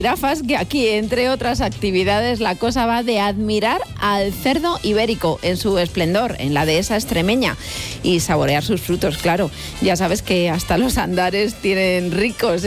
Jirafas, que aquí, entre otras actividades, la cosa va de admirar al cerdo ibérico en su esplendor, en la dehesa extremeña, y saborear sus frutos, claro. Ya sabes que hasta los andares tienen ricos